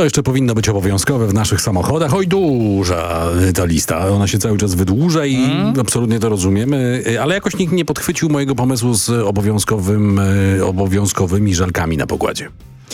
Co jeszcze powinno być obowiązkowe w naszych samochodach? Oj, duża ta lista. Ona się cały czas wydłuża i absolutnie to rozumiemy, ale jakoś nikt nie podchwycił mojego pomysłu z obowiązkowymi żelkami na pokładzie.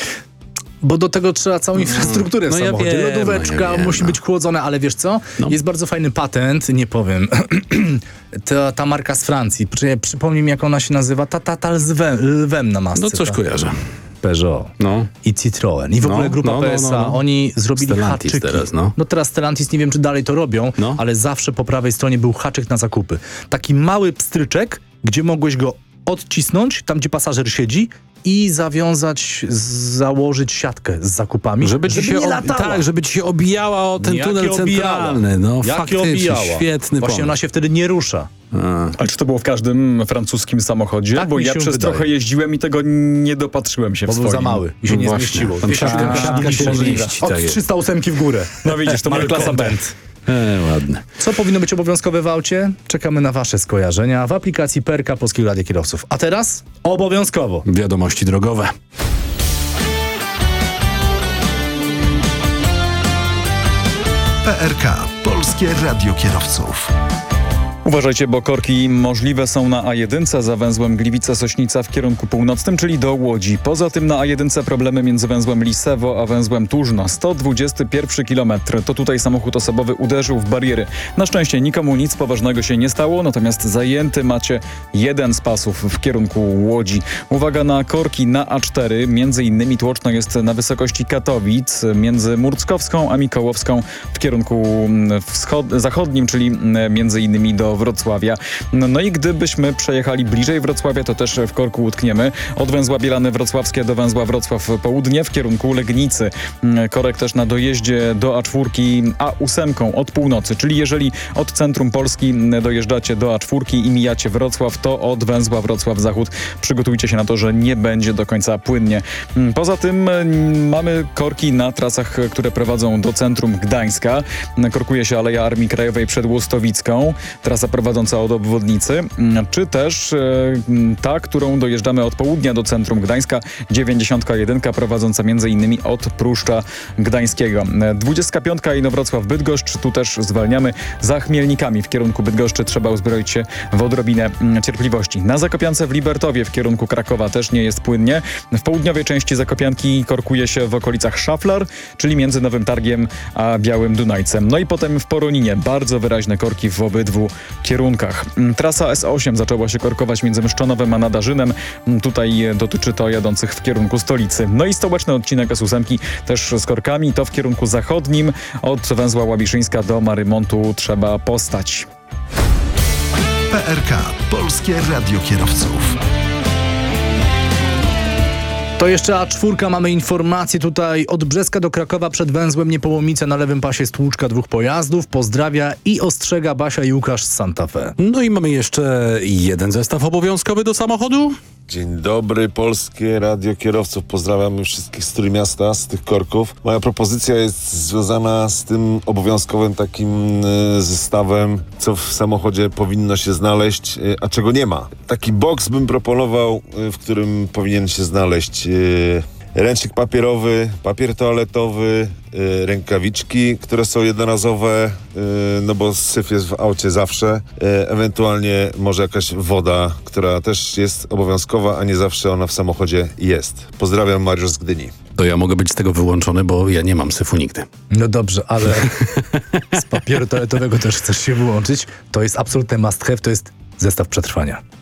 Ja wiem, lodóweczka musi być chłodzona, ale wiesz co? Jest bardzo fajny patent, nie powiem. ta marka z Francji. Przypomnij mi, jak ona się nazywa. Ta z lwem na masce. No coś kojarzę. Peugeot i Citroën. I w ogóle grupa PSA. Oni zrobili Stellantis haczyki. teraz, teraz Stellantis, nie wiem, czy dalej to robią, ale zawsze po prawej stronie był haczyk na zakupy. Taki mały pstryczek, gdzie mogłeś go odcisnąć, tam gdzie pasażer siedzi, i założyć siatkę z zakupami, żeby ci się nie latała. Tak, żeby ci się obijała o ten tunel centralny. Faktycznie, świetny Właśnie pomysł. ona się wtedy nie rusza. A czy to było w każdym francuskim samochodzie? Tak, bo ja przez trochę jeździłem i tego nie dopatrzyłem się w swoim. Był za mały i się nie zmieściło. Siatka się mieści. Od 308 w górę. No widzisz, to moja klasa B. Ładne. Co powinno być obowiązkowe w aucie? Czekamy na wasze skojarzenia w aplikacji PRK Polskiego Radia Kierowców. A teraz obowiązkowo Wiadomości drogowe. PRK Polskie Radio Kierowców. Uważajcie, bo korki możliwe są na A1 za węzłem Gliwice-Sośnica w kierunku północnym, czyli do Łodzi. Poza tym na A1 problemy między węzłem Lisewo a węzłem Tużno. 121 km. To tutaj samochód osobowy uderzył w bariery. Na szczęście nikomu nic poważnego się nie stało, natomiast zajęty macie jeden z pasów w kierunku Łodzi. Uwaga na korki na A4. Między innymi tłoczno jest na wysokości Katowic, między Murckowską a Mikołowską w kierunku zachodnim, czyli między innymi do Wrocławia. No i gdybyśmy przejechali bliżej Wrocławia, to też w korku utkniemy. Od węzła Bielany Wrocławskie do węzła Wrocław Południe w kierunku Legnicy. Korek też na dojeździe do A4 A8 od północy, czyli jeżeli od centrum Polski dojeżdżacie do A4 i mijacie Wrocław, to od węzła Wrocław Zachód przygotujcie się na to, że nie będzie do końca płynnie. Poza tym mamy korki na trasach, które prowadzą do centrum Gdańska. Korkuje się Aleja Armii Krajowej przed Łostowicką. Trasa prowadząca od obwodnicy, czy też ta, którą dojeżdżamy od południa do centrum Gdańska, 91 prowadząca m.in. od Pruszcza Gdańskiego. 25 Inowrocław-Bydgoszcz, tu też zwalniamy. Za Chmielnikami w kierunku Bydgoszczy trzeba uzbroić się w odrobinę cierpliwości. Na Zakopiance w Libertowie w kierunku Krakowa też nie jest płynnie. W południowej części Zakopianki korkuje się w okolicach Szaflar, czyli między Nowym Targiem a Białym Dunajcem. No i potem w Poroninie bardzo wyraźne korki w obydwu kierunkach. Trasa S8 zaczęła się korkować między Mszczonowem a Nadarzynem. Tutaj dotyczy to jadących w kierunku stolicy. No i stołeczny odcinek S8 też z korkami. To w kierunku zachodnim od węzła Łabiszyńska do Marymontu trzeba postać. PRK Polskie Radio Kierowców. To jeszcze A4, mamy informację tutaj od Brzeska do Krakowa przed węzłem Niepołomice na lewym pasie stłuczka 2 pojazdów. Pozdrawia i ostrzega Basia i Łukasz z Santa Fe. No i mamy jeszcze jeden zestaw obowiązkowy do samochodu. Dzień dobry, Polskie Radio Kierowców. Pozdrawiamy wszystkich z Trójmiasta, z tych korków. Moja propozycja jest związana z tym obowiązkowym takim zestawem, co w samochodzie powinno się znaleźć, a czego nie ma. Taki boks bym proponował, w którym powinien się znaleźć ręcznik papierowy, papier toaletowy, rękawiczki, które są jednorazowe, no bo syf jest w aucie zawsze, ewentualnie może jakaś woda, która też jest obowiązkowa, a nie zawsze ona w samochodzie jest. Pozdrawiam, Mariusz z Gdyni. To ja mogę być z tego wyłączony, bo ja nie mam syfu nigdy. No dobrze, ale z papieru toaletowego też chcesz się wyłączyć. To jest absolutny must have, to jest zestaw przetrwania.